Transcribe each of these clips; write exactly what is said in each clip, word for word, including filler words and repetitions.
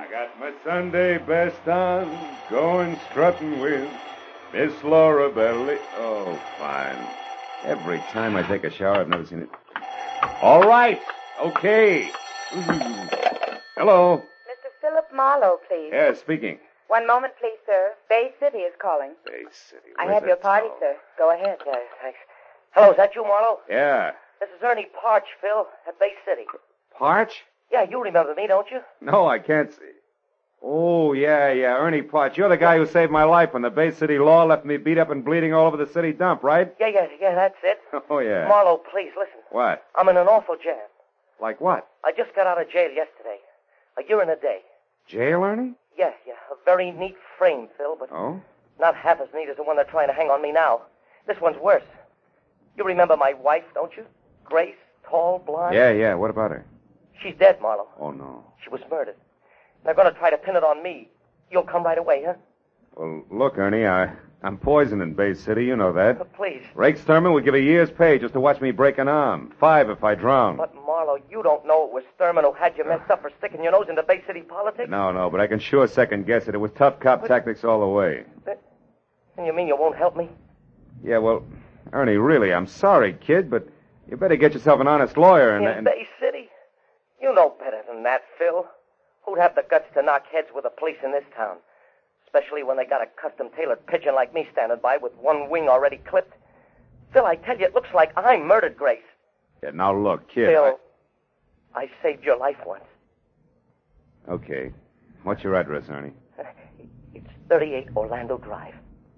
I got my Sunday best on, going strutting with Miss Laura Belly. Oh, fine. Every time I take a shower, I've never seen it. All right. Okay. Hello. Mister Philip Marlowe, please. Yeah, speaking. One moment, please, sir. Bay City is calling. Bay City. I Where's have your that party, town? sir. Go ahead. Yeah, thanks. Hello, is that you, Marlowe? Yeah. This is Ernie Parch, Phil, at Bay City. Parch? Yeah, you remember me, don't you? No, I can't see. Oh, yeah, yeah, Ernie Parch. You're the guy who saved my life when the Bay City law left me beat up and bleeding all over the city dump, right? Yeah, yeah, yeah, that's it. Oh, yeah. Marlowe, please, listen. What? I'm in an awful jam. Like what? I just got out of jail yesterday. A year and a day. Jail, Ernie? Yeah, yeah, a very neat frame, Phil, but Oh? not half as neat as the one they're trying to hang on me now. This one's worse. You remember my wife, don't you? Grace, tall, blonde. Yeah, yeah. What about her? She's dead, Marlowe. Oh, no. She was murdered. They're going to try to pin it on me. You'll come right away, huh? Well, look, Ernie, I, I'm poisoned in Bay City. You know that. Uh, please. Rake Sturman would give a year's pay just to watch me break an arm. Five if I drown. But, Marlowe, you don't know it was Sturman who had you messed up for sticking your nose into Bay City politics? No, no, but I can sure second guess it. It was tough cop But- tactics all the way. And you mean you won't help me? Yeah, well, Ernie, really, I'm sorry, kid, but you better get yourself an honest lawyer and... In and... Bay City? You know better than that, Phil. Who'd have the guts to knock heads with the police in this town? Especially when they got a custom-tailored pigeon like me standing by with one wing already clipped. Phil, I tell you, it looks like I murdered Grace. Yeah, now look, kid. Phil, I... I saved your life once. I... Okay. What's your address, Ernie? It's thirty-eight Orlando Drive.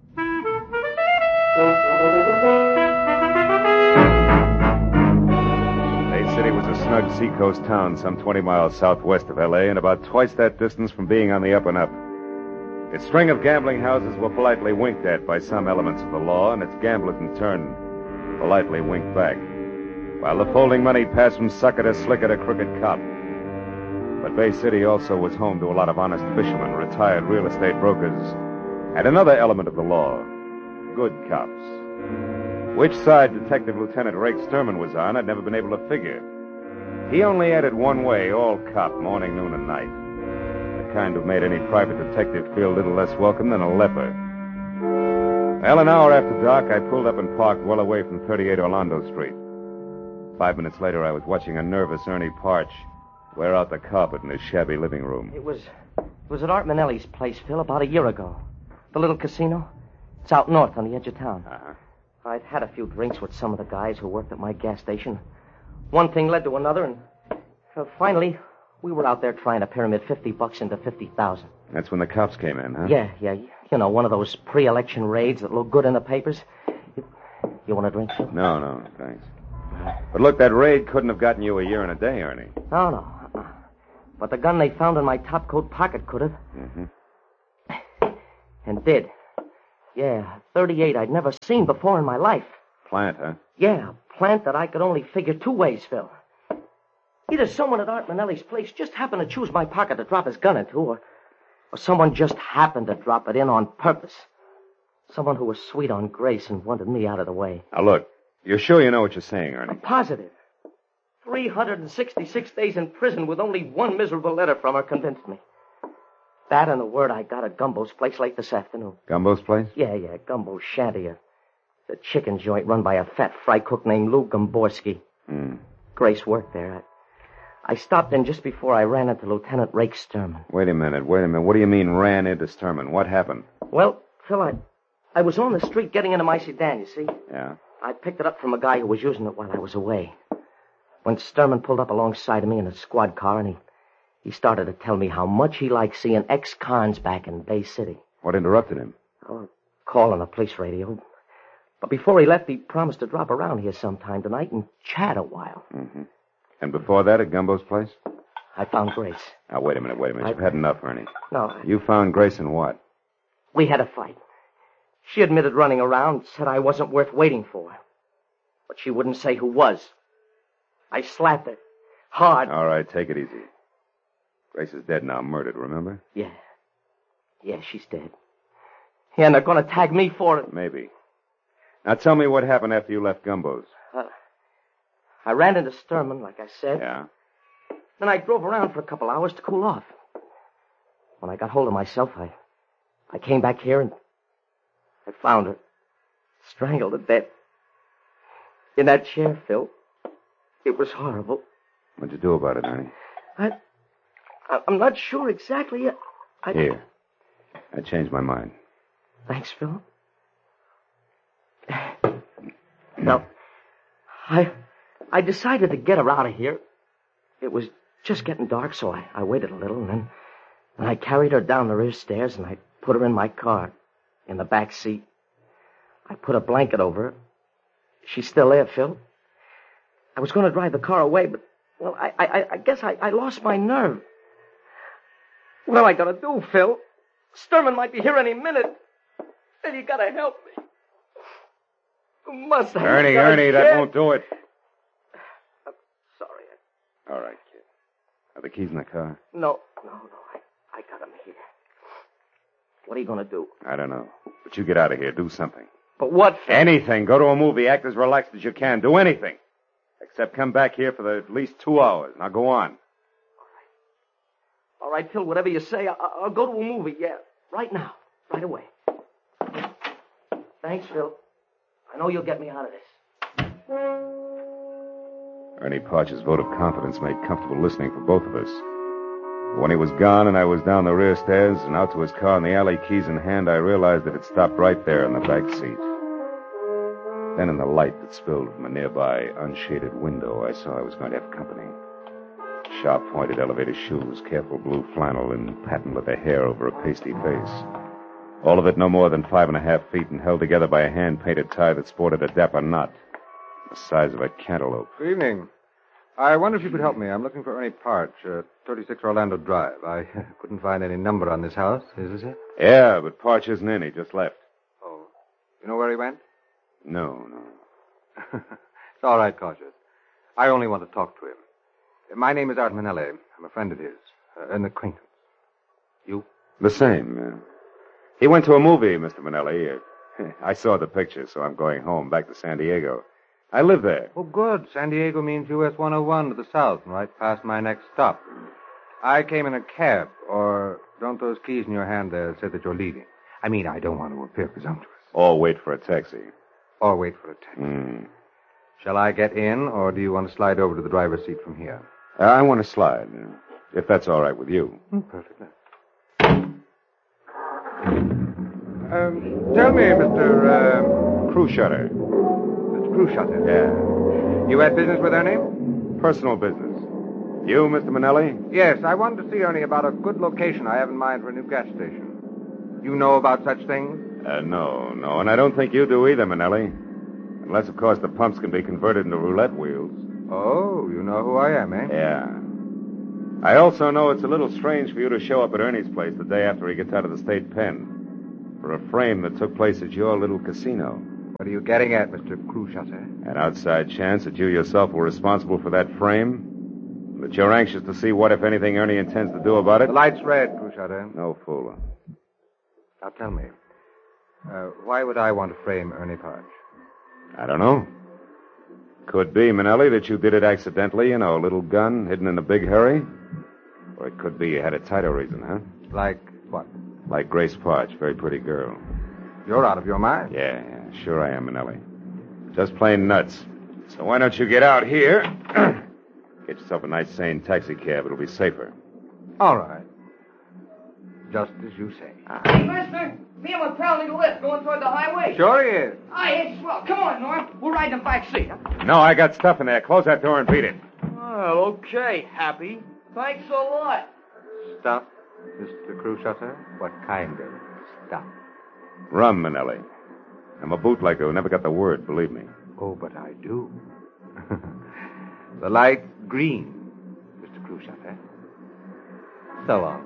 Bay City was a snug seacoast town some twenty miles southwest of L A and about twice that distance from being on the up and up. Its string of gambling houses were politely winked at by some elements of the law, and its gamblers in turn politely winked back, while the folding money passed from sucker to slicker to crooked cop. But Bay City also was home to a lot of honest fishermen, retired real estate brokers, and another element of the law, good cops. Which side Detective Lieutenant Rake Sturman was on, I'd never been able to figure. He only added one way, all cop, morning, noon, and night. The kind who made any private detective feel a little less welcome than a leper. Well, an hour after dark, I pulled up and parked well away from thirty-eight Orlando Street. Five minutes later, I was watching a nervous Ernie Parch wear out the carpet in his shabby living room. It was... It was at Art Manelli's place, Phil, about a year ago. The little casino. It's out north on the edge of town. Uh-huh. I'd had a few drinks with some of the guys who worked at my gas station. One thing led to another, and uh, finally, we were out there trying to pyramid fifty bucks into fifty thousand. That's when the cops came in, huh? Yeah, yeah. You know, one of those pre-election raids that look good in the papers. You, you want a drink, Phil? No, no, thanks. But look, that raid couldn't have gotten you a year and a day, Ernie. No, no. Uh-uh. But the gun they found in my top coat pocket could have. Mm-hmm. And did. Yeah, thirty-eight I'd never seen before in my life. Plant, huh? Yeah, a plant that I could only figure two ways, Phil. Either someone at Art Manelli's place just happened to choose my pocket to drop his gun into, or, or someone just happened to drop it in on purpose. Someone who was sweet on Grace and wanted me out of the way. Now, look, you're sure you know what you're saying, Ernie? I'm positive. three hundred sixty-six days in prison with only one miserable letter from her convinced me. That and the word I got at Gumbo's place late this afternoon. Gumbo's place? Yeah, yeah, Gumbo's shanty. A, the chicken joint run by a fat fry cook named Lou Gomborski. Hmm. Grace worked there. I, I stopped in just before I ran into Lieutenant Rake Sturman. Wait a minute, wait a minute. What do you mean ran into Sturman? What happened? Well, Phil, I, I was on the street getting into my sedan, you see. Yeah? I picked it up from a guy who was using it while I was away. When Sturman pulled up alongside of me in a squad car, and he... He started to tell me how much he liked seeing ex-cons back in Bay City. What interrupted him? Oh, call on the police radio. But before he left, he promised to drop around here sometime tonight and chat a while. Mm-hmm. And before that, at Gumbo's place? I found Grace. Now, wait a minute, wait a minute. I... You've had enough, Ernie. No. I... You found Grace in what? We had a fight. She admitted running around, said I wasn't worth waiting for. But she wouldn't say who was. I slapped her. Hard. All right, take it easy. Grace is dead now, murdered, remember? Yeah. Yeah, she's dead. Yeah, and they're going to tag me for it. Maybe. Now tell me what happened after you left Gumbo's. Uh, I ran into Sturman, like I said. Yeah? Then I drove around for a couple hours to cool off. when I got hold of myself, I, I came back here and I found her strangled to death in that chair, Phil. It was horrible. What'd you do about it, Ernie? I, I I'm not sure exactly. I, Here. I changed my mind. Thanks, Phil. No, I, I decided to get her out of here. It was just getting dark, so I, I waited a little, and then and I carried her down the rear stairs, and I put her in my car, in the back seat. I put a blanket over her. She's still there, Phil. I was going to drive the car away, but, well, I, I, I guess I, I lost my nerve. What am I going to do, Phil? Sturman might be here any minute. And you got to help me. Must have. Ernie, Ernie, that won't do it. I'm sorry. All right, kid. Are the keys in the car? No, no, no. I, I got them here. What are you going to do? I don't know. But you get out of here. Do something. But what, Phil? Anything. Go to a movie. Act as relaxed as you can. Do anything. Except come back here for the, at least two hours. Now go on. All right, Phil, whatever you say, I'll, I'll go to a movie, yeah. Right now. Right away. Thanks, Phil. I know you'll get me out of this. Ernie Parch's vote of confidence made comfortable listening for both of us. When he was gone and I was down the rear stairs and out to his car in the alley, keys in hand, I realized that it stopped right there in the back seat. Then in the light that spilled from a nearby unshaded window, I saw I was going to have company. Sharp-pointed elevator shoes, careful blue flannel, and patent leather hair over a pasty face. All of it no more than five and a half feet and held together by a hand-painted tie that sported a dapper knot, the size of a cantaloupe. Good evening. I wonder if you could help me. I'm looking for Ernie Parch, uh, thirty-six Orlando Drive. I couldn't find any number on this house. Is this it? Yeah, but Parch isn't in. He just left. Oh. You know where he went? No, no. It's all right, Cautious. I only want to talk to him. My name is Art Manelli. I'm a friend of his. Uh, an acquaintance. You? The same, yeah. He went to a movie, Mister Manelli. Uh, I saw the picture, so I'm going home, back to San Diego. I live there. Oh, good. San Diego means U S one oh one to the south and right past my next stop. I came in a cab, or don't those keys in your hand there say that you're leaving? I mean, I don't want to appear presumptuous. Or wait for a taxi. Or wait for a taxi. Mm. Shall I get in, or do you want to slide over to the driver's seat from here? Uh, I want to slide, uh, if that's all right with you. Mm, perfectly. Um, tell me, Mister Um, Cruishutter. Mister Cruishutter. Yeah. You had business with Ernie? Personal business. You, Mister Manelli? Yes, I wanted to see Ernie about a good location I have in mind for a new gas station. You know about such things? Uh, no, no, and I don't think you do either, Manelli. Unless, of course, the pumps can be converted into roulette wheels. Oh, you know who I am, eh? Yeah. I also know it's a little strange for you to show up at Ernie's place the day after he gets out of the state pen for a frame that took place at your little casino. What are you getting at, Mister Cruishutter? An outside chance that you yourself were responsible for that frame? That you're anxious to see what, if anything, Ernie intends to do about it? The light's red, Cruishutter. No fooling. Now tell me, uh, why would I want to frame Ernie Parch? I don't know. Could be, Manelli, that you did it accidentally, you know, a little gun hidden in a big hurry. Or it could be you had a tighter reason, huh? Like what? Like Grace Parch, very pretty girl. You're out of your mind. Yeah, yeah, sure I am, Manelli. Just plain nuts. So why don't you get out here? Get yourself a nice, sane taxi cab. It'll be safer. All right. Just as you say. Hey, mister, me and my pal need a lift going toward the highway. Sure he is. Aye, it's swell. Come on, Norm. We'll ride in the back seat. No, I got stuff in there. Close that door and beat it. Well, okay, Happy. Thanks a lot. Stuff, Mister Cruishutter? What kind of stuff? Rum, Manelli. I'm a bootlegger who never got the word, believe me. Oh, but I do. The light green, Mister Cruishutter. So long.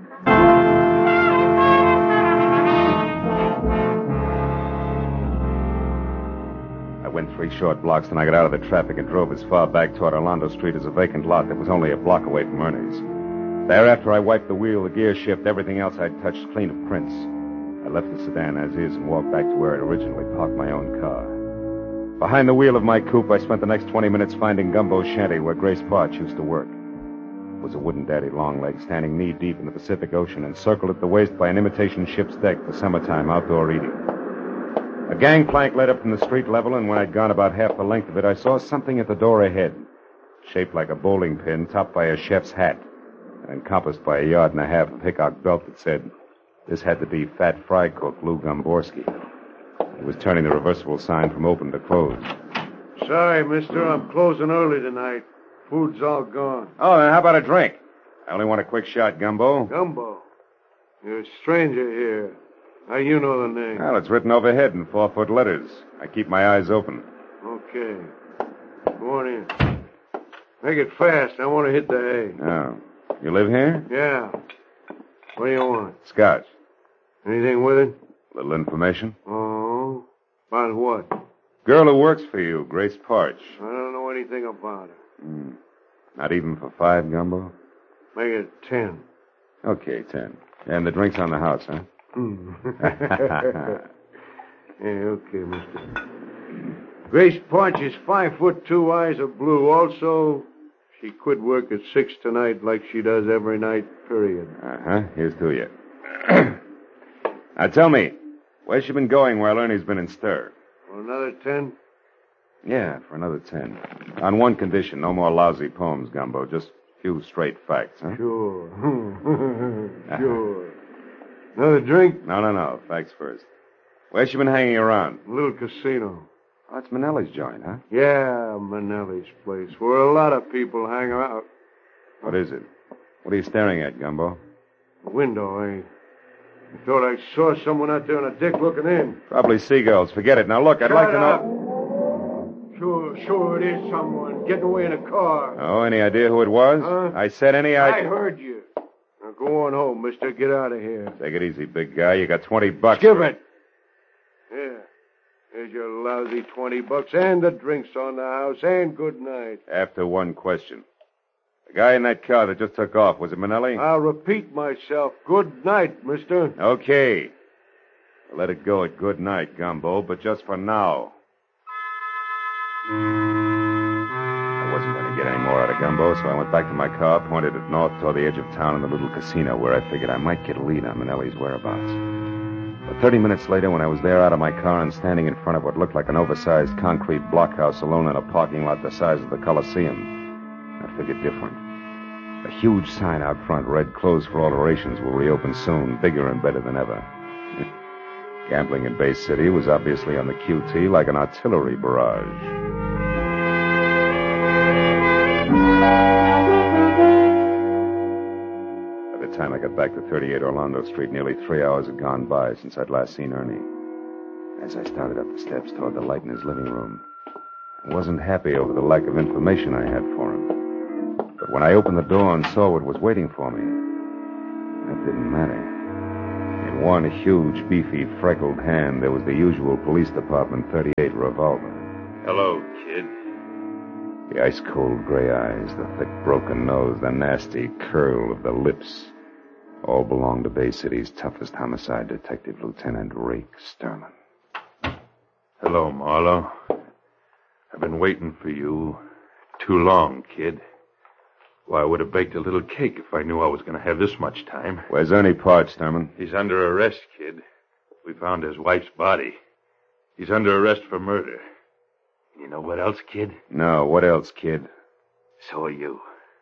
I went three short blocks, then I got out of the traffic and drove as far back toward Orlando Street as a vacant lot that was only a block away from Ernie's. Thereafter, I wiped the wheel, the gear shift, everything else I'd touched clean of prints. I left the sedan as is and walked back to where I'd originally parked my own car. Behind the wheel of my coupe, I spent the next twenty minutes finding Gumbo's shanty where Grace Parch used to work. was a wooden daddy longleg standing knee-deep in the Pacific Ocean, encircled at the waist by an imitation ship's deck for summertime outdoor eating. A gangplank led up from the street level, and when I'd gone about half the length of it, I saw something at the door ahead, shaped like a bowling pin, topped by a chef's hat, and encompassed by a yard and a half of Hickok belt that said, this had to be Fat Fry Cook Lou Gomborski. He was turning the reversible sign from open to closed. Sorry, mister, I'm closing early tonight. Food's all gone. Oh, then how about a drink? I only want a quick shot, Gumbo. Gumbo? You're a stranger here. How you know the name? Well, it's written overhead in four-foot letters. I keep my eyes open. Okay. Go on in. Make it fast. I want to hit the hay. Oh. You live here? Yeah. What do you want? Scotch. Anything with it? Little information. Oh? About what? Girl who works for you, Grace Parch. I don't know anything about her. Hmm. Not even for five, Gumbo? Make it ten. Okay, ten. And the drink's on the house, huh? Hmm. Yeah, okay, mister. Grace Parch is five foot two, eyes are blue. Also, she quit work at six tonight like she does every night, period. Uh-huh. Here's to you. Now, tell me, where's she been going while Ernie's been in stir? For another ten? Yeah, for another ten. On one condition, no more lousy poems, Gumbo. Just a few straight facts, huh? Sure. Sure. Another drink? No, no, no. Facts first. Where's she been hanging around? A little casino. Oh, it's Manelli's joint, huh? Yeah, Manelli's place, where a lot of people hang out. What is it? What are you staring at, Gumbo? The window, eh? I thought I saw someone out there on a deck looking in. Probably seagulls. Forget it. Now, look, I'd Shut like to up. know... Sure, sure it is someone getting away in a car. Oh, any idea who it was? Huh? I said any I idea... heard you. Now go on home, mister. Get out of here. Take it easy, big guy. You got twenty bucks. Give for it. Here. Here's your lousy twenty bucks and the drinks on the house and good night. After one question. The guy in that car that just took off, was it Manelli? I'll repeat myself. Good night, mister. Okay. Let it go at good night, Gumbo, but just for now. I wasn't going to get any more out of Gumbo, so I went back to my car, pointed it north toward the edge of town in the little casino where I figured I might get a lead on Manelli's whereabouts. But thirty minutes later, when I was there out of my car and standing in front of what looked like an oversized concrete blockhouse alone in a parking lot the size of the Coliseum, I figured different. A huge sign out front read, closed for alterations, will reopen soon, bigger and better than ever. Gambling in Bay City was obviously on the Q T like an artillery barrage. By the time I got back to thirty-eight Orlando Street, nearly three hours had gone by since I'd last seen Ernie. As I started up the steps toward the light in his living room, I wasn't happy over the lack of information I had for him. But when I opened the door and saw what was waiting for me, that didn't matter. In one huge, beefy, freckled hand, there was the usual police department thirty-eight revolver. Hello, kid. The ice-cold gray eyes, the thick, broken nose, the nasty curl of the lips, all belonged to Bay City's toughest homicide detective, Lieutenant Rake Sterman. Hello, Marlowe. I've been waiting for you too long, kid. Why, I would have baked a little cake if I knew I was going to have this much time. Where's Ernie Parch, Sterman? He's under arrest, kid. We found his wife's body. He's under arrest for murder. You know what else, kid? No, what else, kid? So are you.